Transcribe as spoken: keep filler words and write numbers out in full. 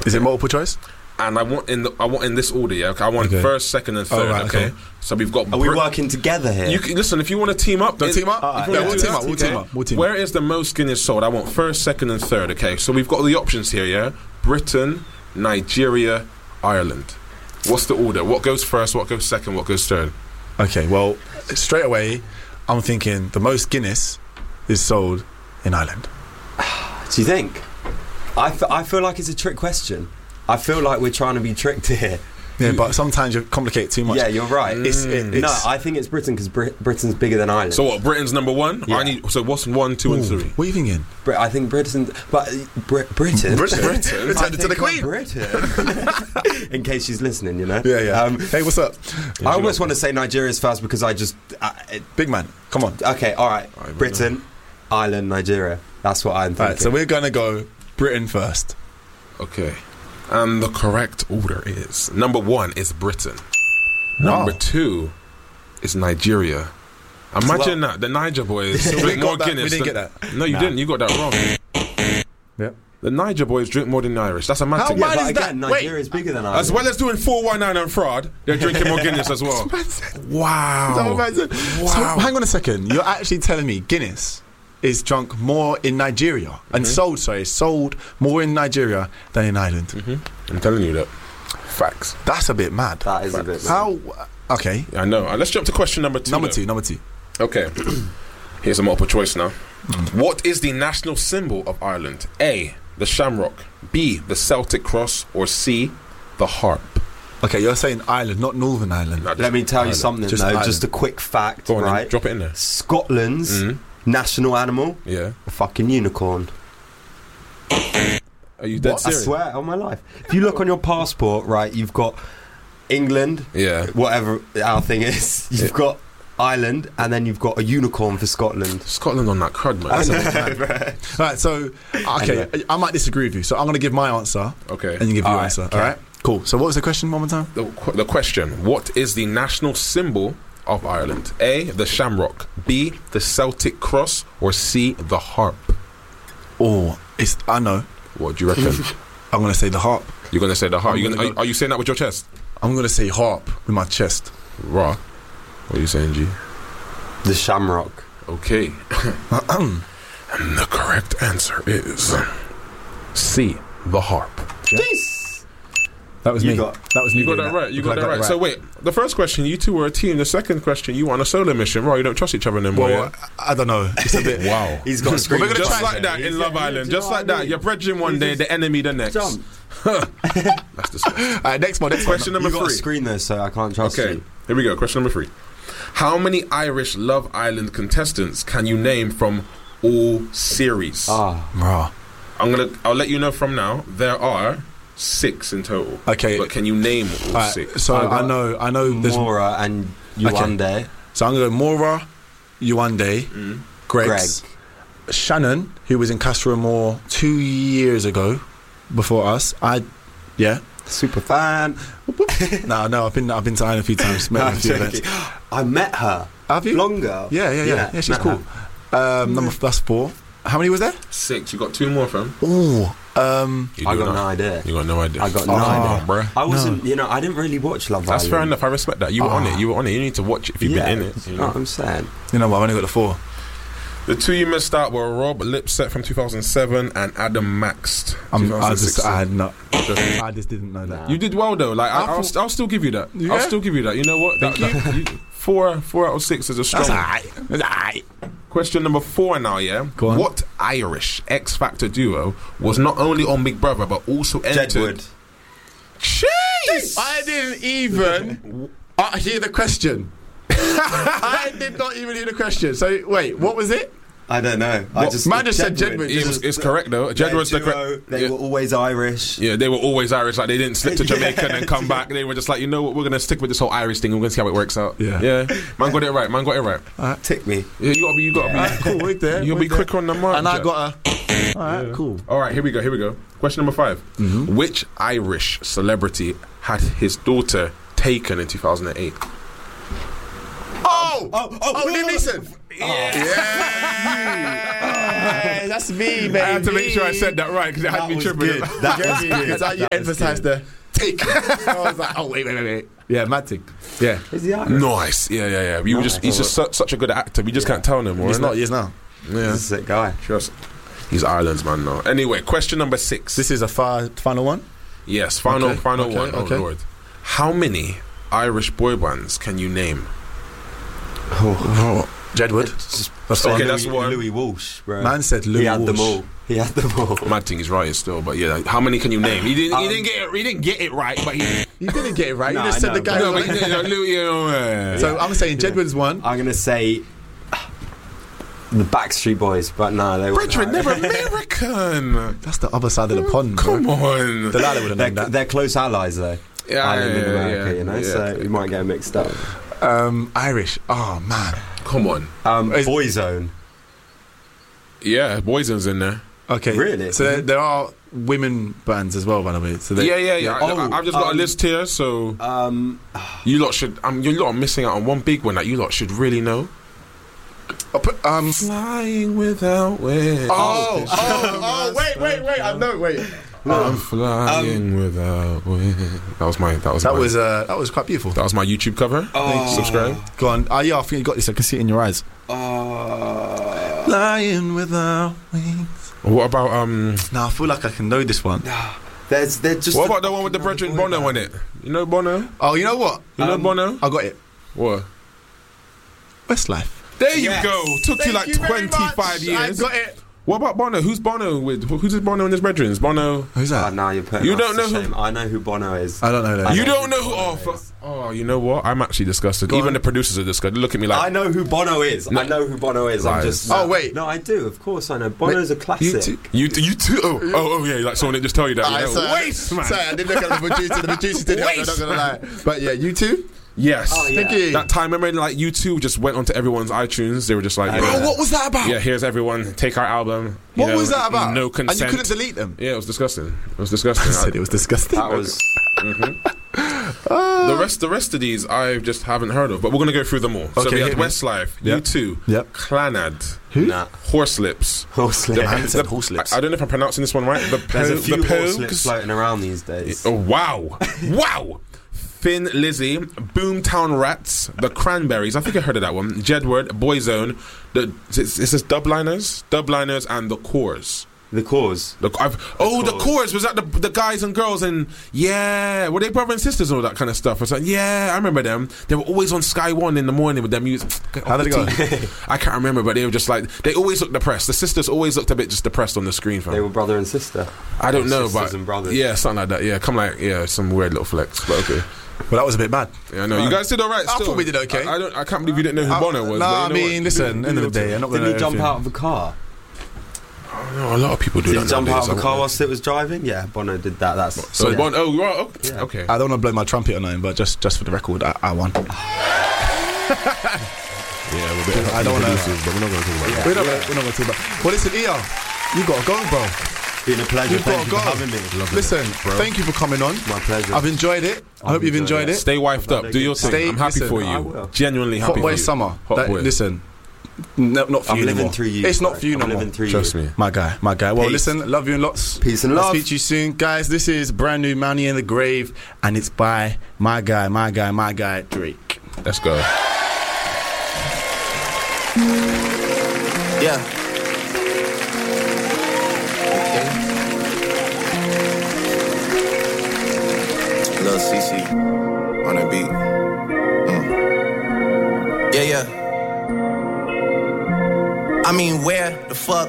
Is it multiple choice? And I want in the, I want in this order, yeah. Okay, I want Okay. first, second, and third. Oh, right, okay? okay. So we've got. Are we Brit- working together here? You can, listen, if you want to team up, Don't it- team up? if you Yeah, wanna we'll do team that, up, we'll okay? team up, we'll team Where up. is the most Guinness sold? I want first, second, and third. Okay, so we've got the options here, yeah. Britain, Nigeria, Ireland. What's the order? What goes first? What goes second? What goes third? Okay, well, straight away, I'm thinking the most Guinness is sold in Ireland. Do you think? I, f- I feel like it's a trick question. I feel like we're trying to be tricked here. Yeah, but sometimes you complicate too much. Yeah, you're right. It's, it, No, it's, I think it's Britain because Brit- Britain's bigger than Ireland. So what? Britain's number one. Yeah. I need. So what's one, two, and Ooh, three? what are you thinking? Brit- I think Britain, but uh, Brit- Britain, Britain. Britain. I Return it to the think Queen. Britain. In case she's listening, you know. Yeah, yeah. Um, hey, what's up? I almost want to say Nigeria's first because I just. Uh, it, Big man, come on. okay, all right. I don't Britain, Ireland, Nigeria. That's what I'm thinking. All right, so we're going to go Britain first. Okay. And the correct order is number one is Britain. Wow. Number two is Nigeria. Imagine that the Niger boys We drink got more that- we Guinness. didn't than- get that. No, you Nah. didn't. You got that wrong. Yep. The Niger boys drink more than the Irish. That's a mad How thing. mad but is again, that? Wait. Nigeria's bigger than Ireland. As well as doing four one nine and fraud, they're drinking more Guinness as well. Wow. So, Wow. hang on a second. You're actually telling me Guinness is drunk more in Nigeria and sold, sorry, sold more in Nigeria than in Ireland. I'm telling you that. Facts. That's a bit mad. That is a bit. How? Okay. I know. Uh, Let's jump to question number two. Number though. two. Number two. Okay. Here's a multiple choice now. What is the national symbol of Ireland? A, the shamrock. B, the Celtic cross. Or C, the harp. Okay, you're saying Ireland, not Northern Ireland. Now, just Let me tell you Ireland. something Just though. Ireland. Just a quick fact, Go on, then. right? Drop it in there. Scotland's Mhm. national animal, Yeah. a fucking unicorn. Are you dead I serious? swear on my life. If you look on your passport, right, you've got England, Yeah. whatever our thing is. You've got Ireland, and then you've got a unicorn for Scotland. Scotland on that crud, man. That's a bit mad. Right, so, okay, Anyway. I might disagree with you. So I'm going to give my answer Okay. and you give your All right, answer. okay. All right? Cool. So what was the question one more time? The, qu- the question: what is the national symbol of Ireland? A, the shamrock. B, the Celtic cross. Or C, the harp. Oh, it's, I know. What do you reckon? I'm going to say the harp. You're gonna say the harp. I'm You gonna, gonna are, are you saying that with your chest? I'm going to say harp with my chest. Raw. What are you saying, G? The shamrock. Okay. And the correct answer is C, the harp. Jeez. That was You me. got- that was me. You got doing that right. You got I that right. So wait, the first question, you two were a team. The second question, you were on a solo mission. Right, you don't trust each other anymore. Well, yeah? I don't know. It's a bit. Wow. He's got a screen. Well, we're gonna Just try like that in He's- Love yeah, Island. do you Just know like what I that. mean? You're bridging one He day, just the enemy the next. Jump. That's disgusting. All right, next one. Next Question one. number You've got a three. screen though, so I can't trust Okay, you. here we go. Question number three. How many Irish Love Island contestants can you name from all series? Ah, Rah. I'm gonna. I'll let you know from now. There are six in total. Okay. but can you name all All right, six? so I I, got know. I know. There's. Mora and Yuande. So I'm going to go Mora, Yuande, Mm. Greg's, Shannon, who was in Castro Moore two years ago, before us. I, yeah. Super fan. No, no. I've been. I've been to Ireland a few times. Met No, her a I'm few joking. events. I met her. Have you? Blonde girl. Yeah, yeah, yeah. Yeah, she's met cool. her. Um, number that's four. How many was there? Six. You got two more, fam. Oh, um, You I do got not. no idea. You got no idea. I got no Oh, idea. bruh. I wasn't, you know, I didn't really watch Love That's Island. fair enough. I respect that. You were on Ah. it. You were on it. You need to watch it if you've Yeah, been in it. You you know know? what I'm saying? you know what? I've only got the four. The two you missed out were Rob Lipset from two thousand seven and Adam Maxt. I'm, I just, two thousand sixteen. I had not. I just didn't know that. You did well though. Like I, I I'll, thought- I'll still give you that. Yeah? I'll still give you that. You know what? Thank That- that- you- four, four out of six is a strong. That's alright. That's alright. Question number four now. Yeah. Go on. What Irish X Factor duo was not only on Big Brother but also entered? Jedward. Jeez. I didn't even uh, hear the question. I did not even hear the question. So wait, what was it? I don't know. I What? just Man just said Jedward. It was, it's correct though. Jedward's the duo, correct. They Yeah. were always Irish. Yeah, they were always Irish. Like they didn't slip to Yeah. Jamaica and then come back. They were just like, you know what, we're gonna stick with this whole Irish thing. We're gonna see how it works out. Yeah. yeah. Man got it right. Man got it right. Tick me. Yeah, you gotta be. You gotta Alright, be. cool. We're there. You'll we're be there. quicker on the mark. And I Jack. got a. All right, cool. All right, here we go. Here we go. Question number five. Mm-hmm. Which Irish celebrity had his daughter taken in two thousand eight? Oh, Oh, oh, oh, oh, Liam Neeson. Yeah. Yeah. That's me, baby. I had to make sure I said that right because it had That me was tripping. good. That was That's good. how you That was emphasise good. the take. I was like, oh, wait, wait, wait, wait. Yeah, mad thing. Yeah. Is he Irish? Nice. Yeah, yeah, yeah. You were just, he's just su- such a good actor. We just can't tell no more. He's innit? not, he is now. Yeah. He's a sick guy. Just, he's Ireland's man now. Anyway, question number six. This is a far, final one? Yes, final, Okay, final okay, one. Oh okay. Lord, how many Irish boy bands can you name? Oh, Jedward. Just That's Okay, okay, that's Louis, one. Louis Walsh, bro. Man said Louis he had them Walsh. all. He had them all. Mad thing, he's right still, but yeah, like, how many can you name? He didn't. he Um, didn't get it. He didn't get it right, but he. You didn't get it right. Nah, you just I said know, the guy. No, was but he like- didn't. Louis, you know, uh, So I'm saying Jedward's one. I'm gonna say the Backstreet Boys, but no, they were. Brethren, they're American. That's the other side of the pond. Come bro. on. Delilah would have They're, known that. they're close allies, though. Yeah, Ireland and yeah, America, yeah, you know, yeah. so you might get mixed up. Um, Irish. Oh man. Come on. Um, Is- Boyzone. Yeah, Boyzone's in there. Okay. Really? So there, there are women bands as well, by the way. So they, Yeah, yeah, yeah. Oh, I, I've just got um, a list here, so Um, you lot should. Um, you lot are missing out on one big one that you lot should really know. I'll put, um. Flying without wings. Oh, oh, oh, wait, wait, wait. I know, wait. I'm flying without wings. That was my. That was. That my, was uh, that was quite beautiful. That was my YouTube cover. Oh. Subscribe. Go on. Oh yeah, I think you got this. I can see it in your eyes. uh, Flying without wings. What about um? Now I feel like I can know this one. there's, they're just. What a about the one with the fucking brethren boy Bono band. in it? You know Bono? Oh, you know what? You know Um, Bono? I got it. What? Westlife. There you Yes. go. Took you like twenty-five years. I got it. What about Bono? Who's Bono with? Who's Bono and his brethren? Bono. Who's Oh, that? now you're putting You us don't to know who- shame. I know who Bono is. I don't know that. I You know don't know who? Bono Oh, fu- is. oh, you know what? I'm actually disgusted. Go Even on. the producers are disgusted. Look at me like. I know who Bono is. No. I know who Bono is. I'm Lies. just. Oh, wait. No, I do. Of course, I know. Bono's a classic. You too. You, you too. Oh, oh, oh, yeah. Like someone that just tell you that. Alright, You know? sorry, Waste, man. Sorry, I didn't look at the producer. The producer didn't help me, I'm not gonna lie. But yeah, you too? Yes. Oh, yeah. Thank you. That time, remember, like U two just went onto everyone's iTunes. They were just like, Oh, you know, Bro, what was that about? yeah, here's everyone. Take our album. You What know, was that about? No consent. And you couldn't delete them? Yeah, it was disgusting. It was disgusting. I said it was disgusting. That was. The rest, the rest of these, I just haven't heard of. But we're gonna go through them all. so Okay, we had hit me. Westlife, Yep. U two, Yep. Clanad, Who? Nah. Horselips. Horse The man lips. said horse lips. I, I don't know if I'm pronouncing this one right. The There's a Po- few the horse lips Pogues. floating around these days. Oh wow, wow. Thin Lizzy, Boomtown Rats, The Cranberries. I think I heard of that one. Jedward, Boyzone. The is is this Dubliners, Dubliners, and the Cores. The cause. The, I've, oh, the Cores. Cores. Was that the the guys and girls and yeah, were they brother and sisters and all that kind of stuff? I was like, yeah, I remember them. They were always on Sky One in the morning with their music. How did it go? I can't remember, but they were just like they always looked depressed. The sisters always looked a bit just depressed on the screen. Fam. They were brother and sister. I don't Or know, sisters but and brothers. yeah, something like that. Yeah, come like yeah, some weird little flex, but okay. Well, that was a bit bad. Yeah, I know. You guys did all right. I Still. thought we did okay. I, I don't. I can't believe you didn't know who Bono was. No, but I you know mean, what? listen, end of the day, I'm not going Didn't to he jump out of a car? No, a lot of people do Did that. he jump out nowadays, of a I car won't whilst it was driving? Yeah, Bono did that. That's know. So yeah. Bono. Oh, right. Okay. Yeah. okay. I don't want to blow my trumpet or nothing, but just, just for the record, I, I won. Yeah, we're a bit I don't wanna- producers, but we're not going to talk about that. We're not, gonna, we're not going to talk about. Well, listen, E R, you got to go, bro. Been a pleasure. You've Thank got you to for go. having me. Listen, bro. thank you for coming on. My pleasure. I've enjoyed it. I hope you've enjoyed enjoyed it. Stay wifed up. Do your thing. Stay- I'm happy listen, for I you. will. Genuinely happy Hot for boy you. summer. Hot That- boy. Listen, no, not for I'm you living anymore. through you. It's not bro. for you I'm no more. living through Trust you. me. My guy, my guy. Well, Peace. listen, love you and lots. Peace and I'll love. speak to you soon, guys. This is brand new Money in the Grave, and it's by my guy, my guy, my guy, Drake. Let's go. Yeah. Okay. Lil Cece on a beat. Mm. Yeah, yeah. I mean, where the fuck